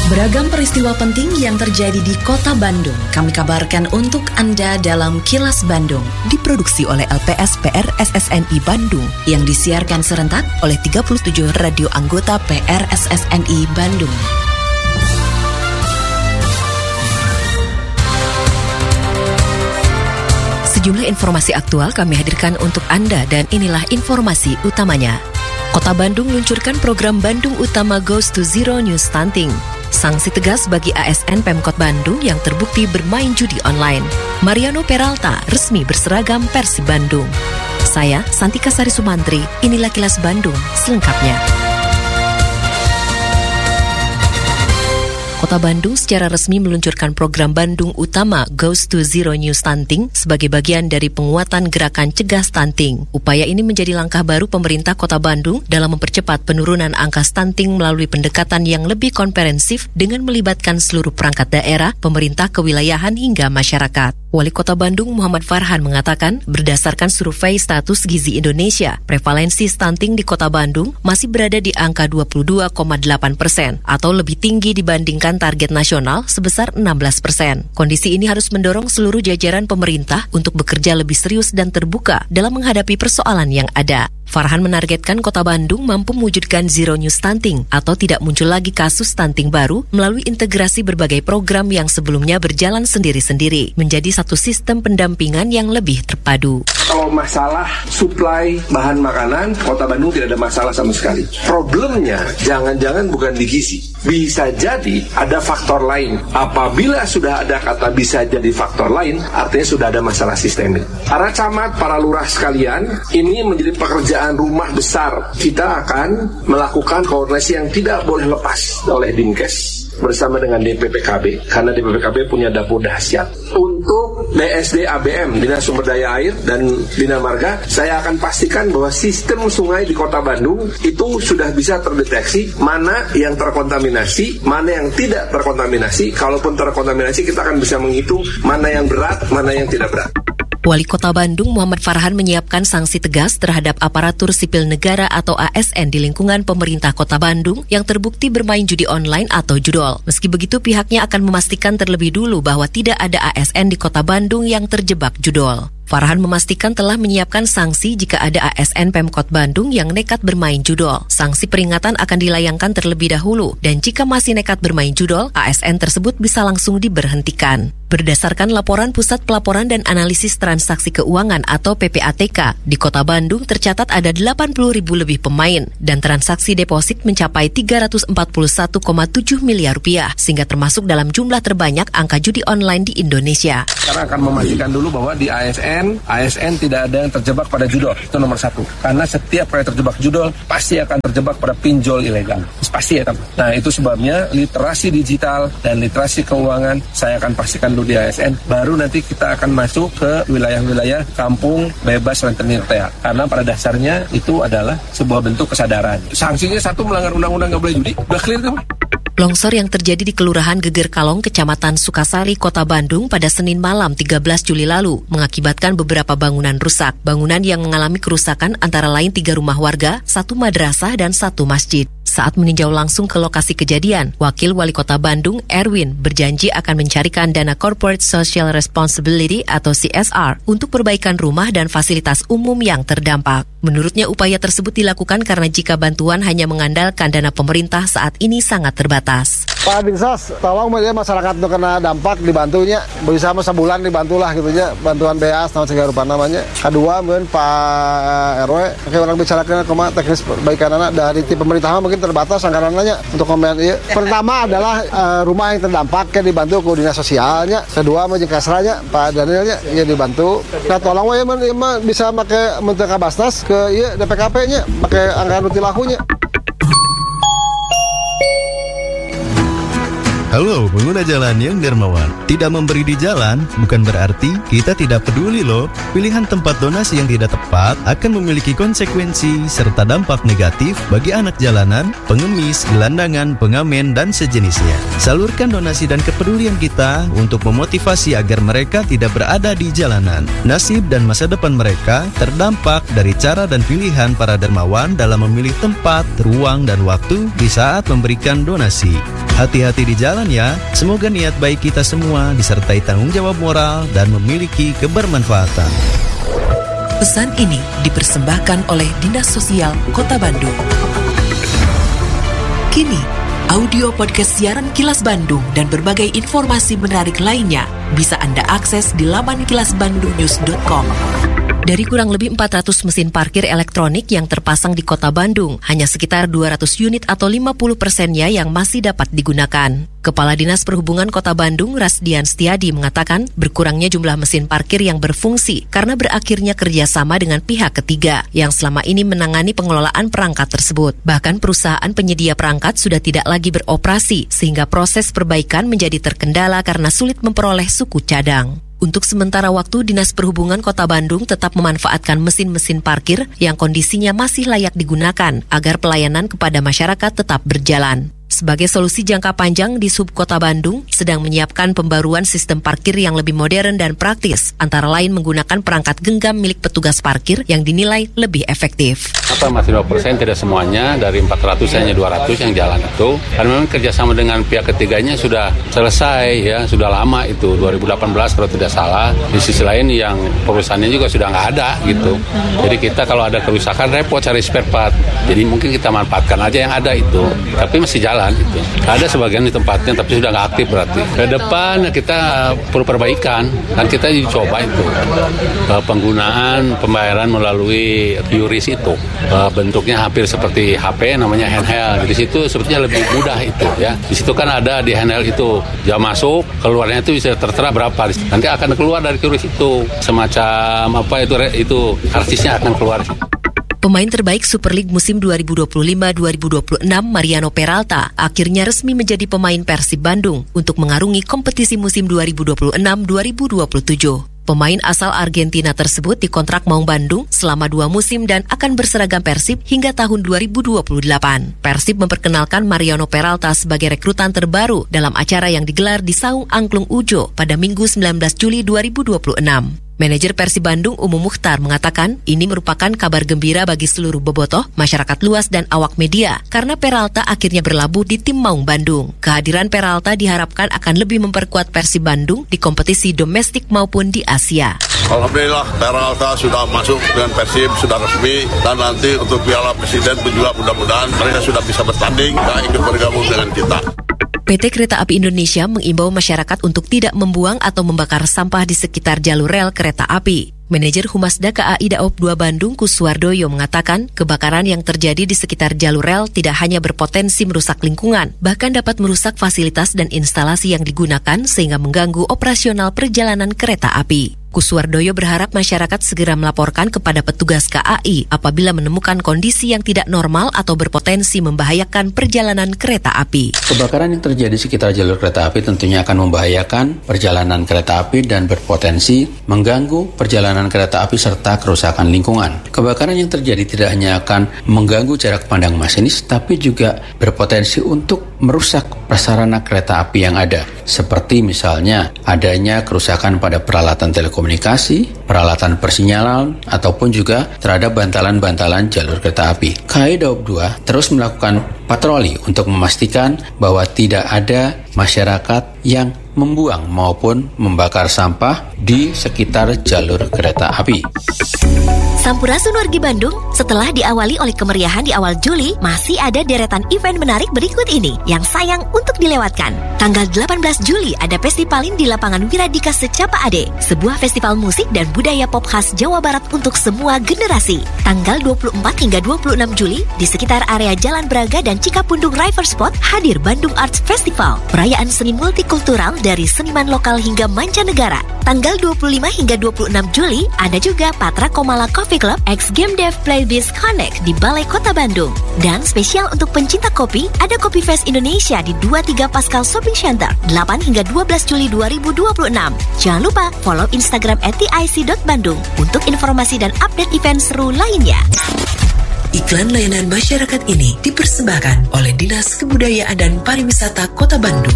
Beragam peristiwa penting yang terjadi di Kota Bandung kami kabarkan untuk Anda dalam Kilas Bandung. Diproduksi oleh LPS PRSSNI Bandung yang disiarkan serentak oleh 37 radio anggota PRSSNI Bandung. Sejumlah informasi aktual kami hadirkan untuk Anda dan inilah informasi utamanya. Kota Bandung luncurkan program Bandung Utama Goes to Zero New Stunting. Sanksi tegas bagi ASN Pemkot Bandung yang terbukti bermain judi online. Mariano Peralta resmi berseragam Persib Bandung. Saya, Santika Sari Sumantri, inilah Kilas Bandung selengkapnya. Kota Bandung secara resmi meluncurkan program Bandung Utama Goes to Zero New Stunting sebagai bagian dari penguatan gerakan cegah stunting. Upaya ini menjadi langkah baru pemerintah Kota Bandung dalam mempercepat penurunan angka stunting melalui pendekatan yang lebih komprehensif dengan melibatkan seluruh perangkat daerah, pemerintah kewilayahan hingga masyarakat. Wali Kota Bandung Muhammad Farhan mengatakan, berdasarkan survei status gizi Indonesia, prevalensi stunting di Kota Bandung masih berada di angka 22,8% atau lebih tinggi dibandingkan target nasional sebesar 16%. Kondisi ini harus mendorong seluruh jajaran pemerintah untuk bekerja lebih serius dan terbuka dalam menghadapi persoalan yang ada. Farhan menargetkan Kota Bandung mampu mewujudkan zero new stunting atau tidak muncul lagi kasus stunting baru melalui integrasi berbagai program yang sebelumnya berjalan sendiri-sendiri menjadi satu sistem pendampingan yang lebih terpadu. Kalau masalah suplai bahan makanan, Kota Bandung tidak ada masalah sama sekali. Problemnya jangan-jangan bukan di gizi. Bisa jadi ada faktor lain. Apabila sudah ada kata bisa jadi faktor lain, artinya sudah ada masalah sistemik. Para camat, para lurah sekalian, ini menjadi pekerjaan rumah besar. Kita akan melakukan koordinasi yang tidak boleh lepas oleh Dinkes bersama dengan DPPKB, karena DPPKB punya dapur dahsyat. Untuk BSD ABM, Dinas Sumber Daya Air dan Bina Marga, saya akan pastikan bahwa sistem sungai di Kota Bandung itu sudah bisa terdeteksi mana yang terkontaminasi, mana yang tidak terkontaminasi. Kalaupun terkontaminasi, kita akan bisa menghitung mana yang berat, mana yang tidak berat. Wali Kota Bandung Muhammad Farhan menyiapkan sanksi tegas terhadap aparatur sipil negara atau ASN di lingkungan pemerintah Kota Bandung yang terbukti bermain judi online atau judol. Meski begitu, pihaknya akan memastikan terlebih dulu bahwa tidak ada ASN di Kota Bandung yang terjebak judol. Farhan memastikan telah menyiapkan sanksi jika ada ASN Pemkot Bandung yang nekat bermain judol. Sanksi peringatan akan dilayangkan terlebih dahulu dan jika masih nekat bermain judol, ASN tersebut bisa langsung diberhentikan. Berdasarkan laporan Pusat Pelaporan dan Analisis Transaksi Keuangan atau PPATK, di Kota Bandung tercatat ada 80.000 lebih pemain dan transaksi deposit mencapai 341,7 miliar rupiah, sehingga termasuk dalam jumlah terbanyak angka judi online di Indonesia. Karena akan memastikan dulu bahwa di ASN tidak ada yang terjebak pada judol, itu nomor satu. Karena setiap kali terjebak judol, pasti akan terjebak pada pinjol ilegal. Pasti ya kan. Nah itu sebabnya literasi digital dan literasi keuangan saya akan pastikan di ASN, baru nanti kita akan masuk ke wilayah-wilayah kampung bebas rentenir TA. Karena pada dasarnya itu adalah sebuah bentuk kesadaran. Sanksinya satu, melanggar undang-undang nggak boleh judi. Udah clear kan? Longsor yang terjadi di Kelurahan Geger Kalong, Kecamatan Sukasari, Kota Bandung pada Senin malam 13 Juli lalu mengakibatkan beberapa bangunan rusak. Bangunan yang mengalami kerusakan antara lain 3 rumah warga, 1 madrasah, dan 1 masjid. Saat meninjau langsung ke lokasi kejadian, Wakil Wali Kota Bandung, Erwin, berjanji akan mencarikan dana Corporate Social Responsibility atau CSR untuk perbaikan rumah dan fasilitas umum yang terdampak. Menurutnya upaya tersebut dilakukan karena jika bantuan hanya mengandalkan dana pemerintah saat ini sangat terbatas. Pak Dinsos, tolong masyarakat itu kena dampak dibantunya, bisa sebulan dibantulah gitu ya, bantuan BAS nama segala rupa namanya. Kedua mungkin Pak RW, kayak orang bicarakan koma teknis perbaikan anak dari tim pemerintah mungkin terbatas anggarannya untuk komen iya. Pertama adalah rumah yang terdampak kayak dibantu ke dinas sosialnya. Kedua mungkin kasranya Pak Danielnya ya dibantu. Nah tolong ya bisa pakai Menteri Kabasnas ke iya DPKP-nya, pakai anggaran rutilahunya. Halo pengguna jalan yang dermawan. Tidak memberi di jalan bukan berarti kita tidak peduli loh. Pilihan tempat donasi yang tidak tepat akan memiliki konsekuensi serta dampak negatif bagi anak jalanan, pengemis, gelandangan, pengamen, dan sejenisnya. Salurkan donasi dan kepedulian kita untuk memotivasi agar mereka tidak berada di jalanan. Nasib dan masa depan mereka terdampak dari cara dan pilihan para dermawan dalam memilih tempat, ruang, dan waktu di saat memberikan donasi. Hati-hati di jalan ya. Semoga niat baik kita semua disertai tanggung jawab moral dan memiliki kebermanfaatan. Pesan ini dipersembahkan oleh Dinas Sosial Kota Bandung. Kini, audio podcast siaran Kilas Bandung dan berbagai informasi menarik lainnya bisa Anda akses di laman kilasbandungnews.com. Dari kurang lebih 400 mesin parkir elektronik yang terpasang di Kota Bandung, hanya sekitar 200 unit atau 50%-nya yang masih dapat digunakan. Kepala Dinas Perhubungan Kota Bandung, Rasdian Setiadi, mengatakan berkurangnya jumlah mesin parkir yang berfungsi karena berakhirnya kerjasama dengan pihak ketiga yang selama ini menangani pengelolaan perangkat tersebut. Bahkan perusahaan penyedia perangkat sudah tidak lagi beroperasi, sehingga proses perbaikan menjadi terkendala karena sulit memperoleh suku cadang. Untuk sementara waktu, Dinas Perhubungan Kota Bandung tetap memanfaatkan mesin-mesin parkir yang kondisinya masih layak digunakan agar pelayanan kepada masyarakat tetap berjalan. Sebagai solusi jangka panjang, di Sub Kota Bandung sedang menyiapkan pembaruan sistem parkir yang lebih modern dan praktis, antara lain menggunakan perangkat genggam milik petugas parkir yang dinilai lebih efektif. Masih 2%, tidak semuanya, dari 400 hanya 200 yang jalan itu. Karena memang kerjasama dengan pihak ketiganya sudah selesai, ya sudah lama itu, 2018 kalau tidak salah. Di sisi lain yang perusahaannya juga sudah nggak ada gitu. Jadi kita kalau ada kerusakan repot cari spare part. Jadi mungkin kita manfaatkan aja yang ada itu, tapi masih jalan. Itu. Ada sebagian di tempatnya tapi sudah nggak aktif berarti. Ke depan kita perlu perbaikan. Kan kita dicoba itu penggunaan pembayaran melalui QRIS itu bentuknya hampir seperti HP, namanya handheld. Di situ sepertinya lebih mudah itu ya. Di situ kan ada di handheld itu jam masuk, keluarnya itu bisa tertera berapa. Nanti akan keluar dari QRIS itu semacam apa itu karcisnya akan keluar. Pemain terbaik Super League musim 2025-2026 Mariano Peralta akhirnya resmi menjadi pemain Persib Bandung untuk mengarungi kompetisi musim 2026-2027. Pemain asal Argentina tersebut dikontrak Maung Bandung selama 2 musim dan akan berseragam Persib hingga tahun 2028. Persib memperkenalkan Mariano Peralta sebagai rekrutan terbaru dalam acara yang digelar di Saung Angklung Ujo pada Minggu 19 Juli 2026. Manajer Persib Bandung Umu Mukhtar mengatakan ini merupakan kabar gembira bagi seluruh bobotoh, masyarakat luas dan awak media karena Peralta akhirnya berlabuh di tim Maung Bandung. Kehadiran Peralta diharapkan akan lebih memperkuat Persib Bandung di kompetisi domestik maupun di Asia. Alhamdulillah Peralta sudah masuk dengan Persib, sudah resmi, dan nanti untuk Piala Presiden pun juga mudah-mudahan mereka sudah bisa bertanding dan ikut bergabung dengan kita. PT Kereta Api Indonesia mengimbau masyarakat untuk tidak membuang atau membakar sampah di sekitar jalur rel kereta api. Manajer Humas KAI Daob 2 Bandung Kuswardoyo mengatakan kebakaran yang terjadi di sekitar jalur rel tidak hanya berpotensi merusak lingkungan, bahkan dapat merusak fasilitas dan instalasi yang digunakan sehingga mengganggu operasional perjalanan kereta api. Kuswardoyo berharap masyarakat segera melaporkan kepada petugas KAI apabila menemukan kondisi yang tidak normal atau berpotensi membahayakan perjalanan kereta api. Kebakaran yang terjadi di sekitar jalur kereta api tentunya akan membahayakan perjalanan kereta api dan berpotensi mengganggu perjalanan kereta api serta kerusakan lingkungan. Kebakaran yang terjadi tidak hanya akan mengganggu jarak pandang masinis, tapi juga berpotensi untuk merusak prasarana kereta api yang ada, seperti misalnya adanya kerusakan pada peralatan telekomunikasi, peralatan persinyalan, ataupun juga terhadap bantalan-bantalan jalur kereta api. KAI Daob 2 terus melakukan patroli untuk memastikan bahwa tidak ada masyarakat yang membuang maupun membakar sampah di sekitar jalur kereta api. Sampurasun wargi Bandung, setelah diawali oleh kemeriahan di awal Juli, masih ada deretan event menarik berikut ini yang sayang untuk dilewatkan. Tanggal 18 Juli ada Festivalin di lapangan Wiradika Secapa Ade, sebuah festival musik dan budaya pop khas Jawa Barat untuk semua generasi. Tanggal 24 hingga 26 Juli, di sekitar area Jalan Braga dan Cikapundung River Spot, hadir Bandung Arts Festival, perayaan seni multikultural dari seniman lokal hingga mancanegara. Tanggal 25 hingga 26 Juli, ada juga Patra Komala Coffee Club X Game Dev Playlist Connect di Balai Kota Bandung. Dan spesial untuk pencinta kopi, ada Kopi Fest Indonesia di 23 Pascal Shopping Center 8 hingga 12 Juli 2026. Jangan lupa follow Instagram @tic.bandung untuk informasi dan update event seru lainnya. Iklan layanan masyarakat ini dipersembahkan oleh Dinas Kebudayaan dan Pariwisata Kota Bandung.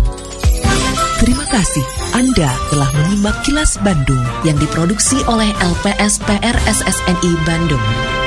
Terima kasih Anda telah menyimak Kilas Bandung yang diproduksi oleh LPSPR SSNI Bandung.